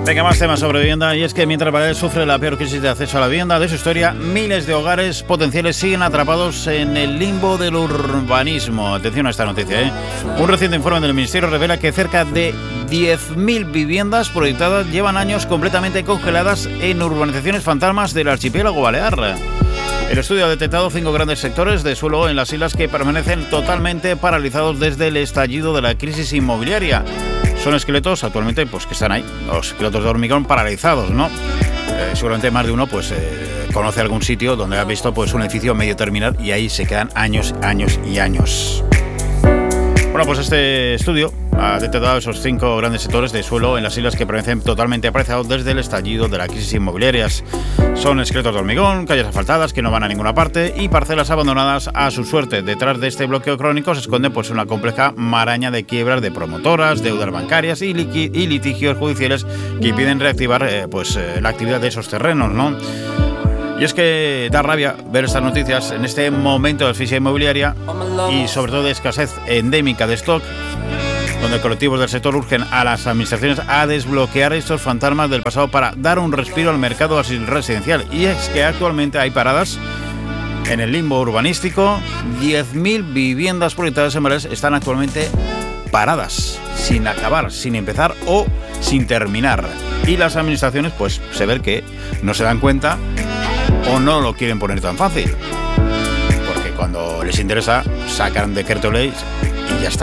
Venga, más temas sobre vivienda. Y es que mientras Baleares sufre la peor crisis de acceso a la vivienda de su historia, miles de hogares potenciales siguen atrapados en el limbo del urbanismo. Atención a esta noticia, ¿eh? Un reciente informe del Ministerio revela que cerca de 10.000 viviendas proyectadas llevan años completamente congeladas en urbanizaciones fantasmas del archipiélago balear. El estudio ha detectado 5 grandes sectores de suelo en las islas que permanecen totalmente paralizados desde el estallido de la crisis inmobiliaria. Son esqueletos actualmente pues que están ahí, los esqueletos de hormigón paralizados, ¿no? Seguramente más de uno pues conoce algún sitio donde ha visto pues un edificio medio terminar y ahí se quedan años y años. Bueno, pues este estudio ha detectado esos 5 grandes sectores de suelo en las islas que permanecen totalmente paralizados desde el estallido de la crisis inmobiliaria. Son esqueletos de hormigón, calles asfaltadas que no van a ninguna parte y parcelas abandonadas a su suerte. Detrás de este bloqueo crónico se esconde pues una compleja maraña de quiebras de promotoras, deudas bancarias y litigios judiciales que impiden reactivar la actividad de esos terrenos, ¿no? Y es que da rabia ver estas noticias en este momento de asfixia inmobiliaria y sobre todo de escasez endémica de stock, donde colectivos del sector urgen a las administraciones a desbloquear estos fantasmas del pasado para dar un respiro al mercado residencial. Y es que actualmente hay paradas en el limbo urbanístico. 10.000 viviendas proyectadas en Baleares están actualmente paradas, sin acabar, sin empezar o sin terminar. Y las administraciones pues se ve que no se dan cuenta o no lo quieren poner tan fácil, porque cuando les interesa sacan decreto ley y ya está.